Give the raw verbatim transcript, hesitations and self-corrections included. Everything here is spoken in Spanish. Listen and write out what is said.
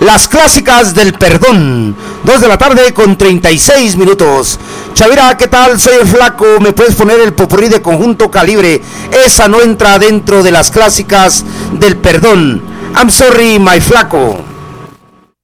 Las clásicas del perdón. Dos de la tarde con treinta y seis minutos. Chavira, ¿qué tal? Soy el Flaco. ¿Me puedes poner el popurrí de Conjunto Calibre? Esa no entra dentro de las clásicas del perdón. I'm sorry, my Flaco.